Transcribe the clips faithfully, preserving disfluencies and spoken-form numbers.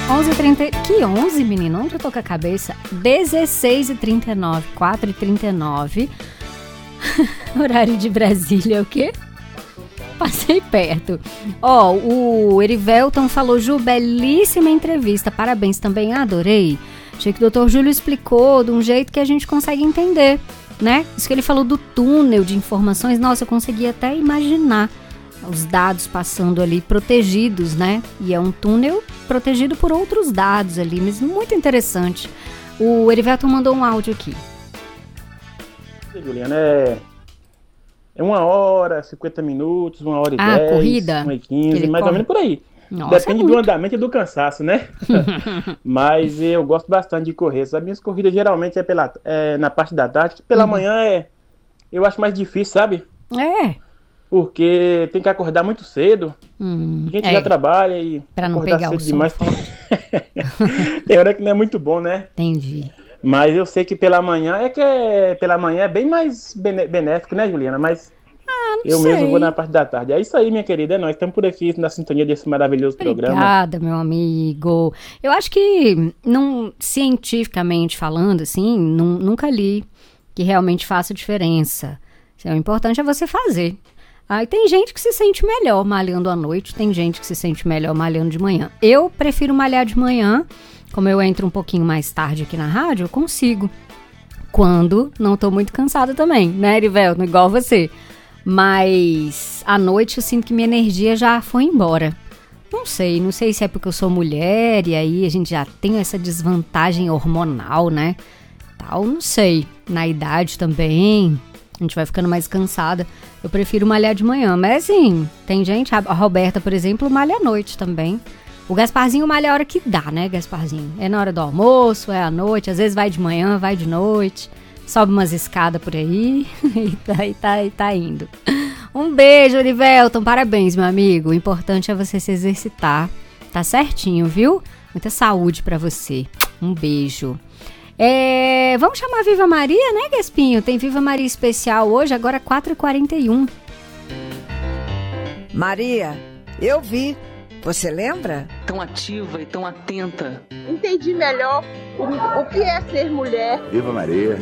onze e trinta. Que onze, menino? Onde eu tô com a cabeça? dezesseis e trinta e nove. quatro e trinta e nove. Horário de Brasília, o quê? Passei perto. Ó, oh, o Erivelton falou, Ju, belíssima entrevista, parabéns, também adorei. Achei que o doutor Júlio explicou de um jeito que a gente consegue entender, né? Isso que ele falou do túnel de informações, nossa, eu consegui até imaginar os dados passando ali protegidos, né? E é um túnel protegido por outros dados ali, mas muito interessante. O Erivelton mandou um áudio aqui. Juliana, é... É uma hora, cinquenta minutos, uma hora e ah, dez, corrida, uma e quinze, mais corre... ou menos por aí. Nossa, depende é do andamento e do cansaço, né? Mas eu gosto bastante de correr. As minhas corridas geralmente é, pela, é na parte da tarde. Pela uhum. manhã é, eu acho mais difícil, sabe? É. Porque tem que acordar muito cedo. Hum, a gente é. já trabalha e pra não acordar pegar cedo o demais. forte. Tem hora que não é muito bom, né? Entendi. Mas eu sei que pela manhã é que é, pela manhã é bem mais benéfico, né, Juliana? Mas ah, não eu sei. mesmo vou na parte da tarde. É isso aí, minha querida. É nóis. Estamos por aqui na sintonia desse maravilhoso Obrigada, programa. Obrigada, meu amigo. Eu acho que, não, cientificamente falando, assim, não, nunca li que realmente faça diferença. O importante é você fazer. Aí tem gente que se sente melhor malhando à noite, tem gente que se sente melhor malhando de manhã. Eu prefiro malhar de manhã. Como eu entro um pouquinho mais tarde aqui na rádio, eu consigo. Quando não tô muito cansada também, né, Erivelton? Igual você. Mas à noite eu sinto que minha energia já foi embora. Não sei, não sei se é porque eu sou mulher e aí a gente já tem essa desvantagem hormonal, né? Tal, não sei. Na idade também, a gente vai ficando mais cansada. Eu prefiro malhar de manhã. Mas assim, tem gente, a Roberta, por exemplo, malha à noite também. O Gasparzinho malha a hora que dá, né, Gasparzinho? É na hora do almoço, é à noite, às vezes vai de manhã, vai de noite, sobe umas escadas por aí e tá, e tá, e tá indo. Um beijo, Erivelton, parabéns, meu amigo. O importante é você se exercitar, tá certinho, viu? Muita saúde pra você. Um beijo. É, vamos chamar a Viva Maria, né, Gaspinho? Tem Viva Maria especial hoje, agora quatro e quarenta e um. Maria, eu vi. Você lembra? Tão ativa e tão atenta. Entendi melhor o, o que é ser mulher. Viva Maria.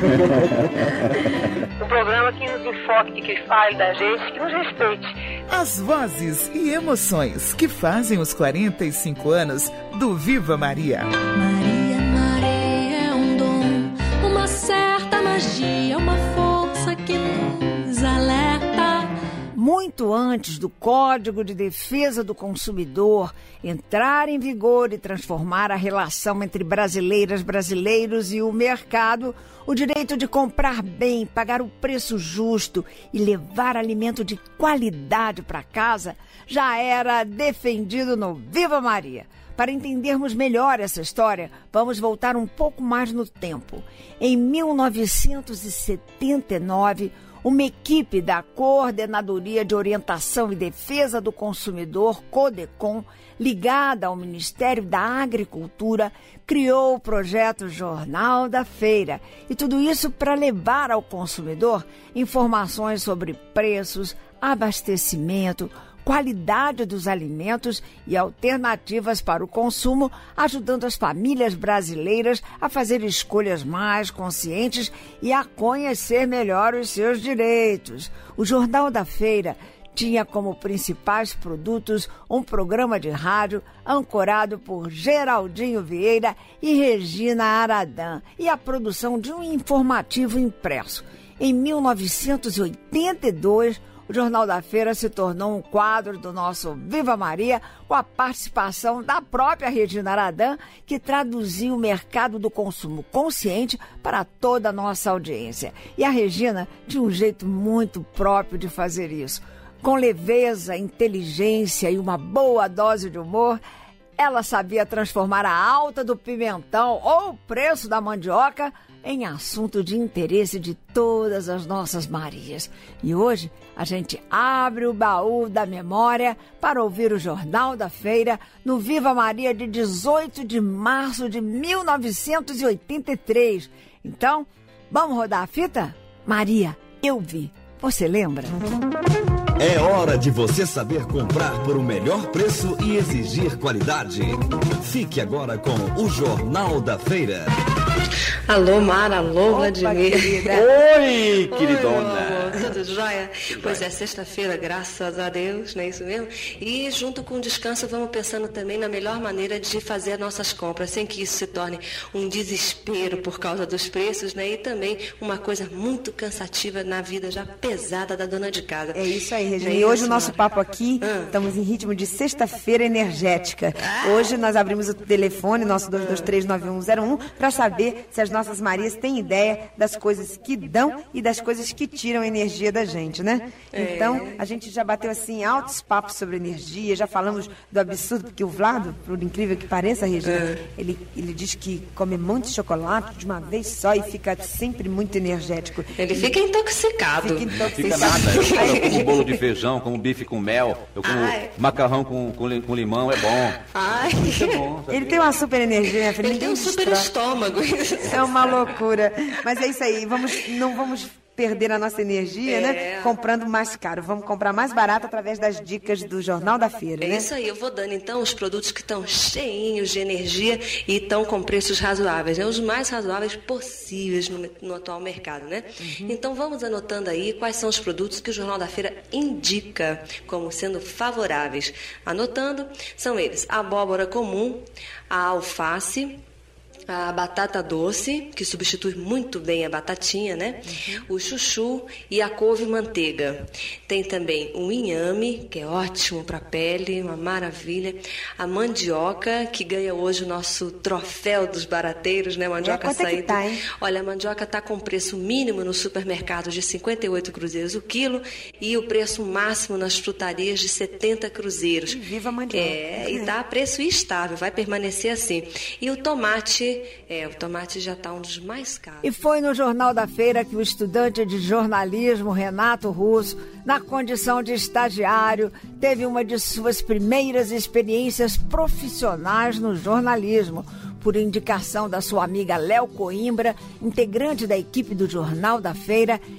Um programa que nos enfoque, que fale da gente, que nos respeite. As vozes e emoções que fazem os quarenta e cinco anos do Viva Maria. Maria, Maria é um dom, uma certa magia, uma força que nos alerta. Muito antes do Código de Defesa do Consumidor entrar em vigor e transformar a relação entre brasileiras, brasileiros e o mercado, o direito de comprar bem, pagar o preço justo e levar alimento de qualidade para casa já era defendido no Viva Maria. Para entendermos melhor essa história, vamos voltar um pouco mais no tempo. Em mil novecentos e setenta e nove, uma equipe da Coordenadoria de Orientação e Defesa do Consumidor, CODECON, ligada ao Ministério da Agricultura, criou o projeto Jornal da Feira. E tudo isso para levar ao consumidor informações sobre preços, abastecimento, qualidade dos alimentos e alternativas para o consumo, ajudando as famílias brasileiras a fazer escolhas mais conscientes e a conhecer melhor os seus direitos. O Jornal da Feira tinha como principais produtos um programa de rádio ancorado por Geraldinho Vieira e Regina Aradã e a produção de um informativo impresso. Em mil novecentos e oitenta e dois, o Jornal da Feira se tornou um quadro do nosso Viva Maria, com a participação da própria Regina Aradã, que traduziu o mercado do consumo consciente para toda a nossa audiência. E a Regina tinha um jeito muito próprio de fazer isso. Com leveza, inteligência e uma boa dose de humor, ela sabia transformar a alta do pimentão ou o preço da mandioca em assunto de interesse de todas as nossas Marias. E hoje a gente abre o baú da memória para ouvir o Jornal da Feira no Viva Maria de dezoito de março de mil novecentos e oitenta e três. Então, vamos rodar a fita? Maria, eu vi. Você lembra? É hora de você saber comprar por um melhor preço e exigir qualidade. Fique agora com o Jornal da Feira. Alô, Mara, alô, Opa, Vladimir. querida. Oi, queridona. Oi, amor, tudo jóia? Pois é, sexta-feira, graças a Deus, não é isso mesmo? E junto com o descanso, vamos pensando também na melhor maneira de fazer nossas compras, sem que isso se torne um desespero por causa dos preços, né? E também uma coisa muito cansativa na vida já pesada da dona de casa. É isso aí, Regina. É E hoje isso, o nosso Mara. papo aqui, Ah. estamos em ritmo de sexta-feira energética. Hoje nós abrimos o telefone, nosso dois dois três nove um zero um, para saber se as nossas Marias têm ideia das coisas que dão e das coisas que tiram a energia da gente, né? É. Então, a gente já bateu assim altos papos sobre energia, já falamos do absurdo, porque o Vlado, por incrível que pareça, Regina, É. ele, ele diz que come um monte de chocolate de uma vez só e fica sempre muito energético. Ele fica intoxicado. Fica intoxicado. Fica nada. Eu, eu como bolo de feijão, como bife com mel, eu como Ai. macarrão com, com, li- com limão, é bom. Ai. Isso é bom. Ele tem uma super energia, minha filha. Ele tem um ninguém super destrói. estômago. É uma loucura. Mas é isso aí. Vamos, não vamos perder a nossa energia, É. né? Comprando mais caro. Vamos comprar mais barato através das dicas do Jornal da Feira, É né? isso aí, eu vou dando então os produtos que estão cheinhos de energia e estão com preços razoáveis, né? Os mais razoáveis possíveis no, no atual mercado, né? Uhum. Então vamos anotando aí quais são os produtos que o Jornal da Feira indica como sendo favoráveis. Anotando, são eles: a abóbora comum, a alface, a batata doce, que substitui muito bem a batatinha, né? Uhum. O chuchu e a couve-manteiga. Tem também o inhame, que é ótimo para a pele, uma maravilha. A mandioca, que ganha hoje o nosso troféu dos barateiros, né? Mandioca É, quanto é que saída. tá, hein? Olha, a mandioca está com preço mínimo no supermercado de cinquenta e oito cruzeiros o quilo e o preço máximo nas frutarias de setenta cruzeiros. Viva a mandioca. É, e tá a preço estável, vai permanecer assim. E o tomate, é, o tomate já está um dos mais caros. E foi no Jornal da Feira que o estudante de jornalismo Renato Russo, na condição de estagiário, teve uma de suas primeiras experiências profissionais no jornalismo, por indicação da sua amiga Léo Coimbra, integrante da equipe do Jornal da Feira.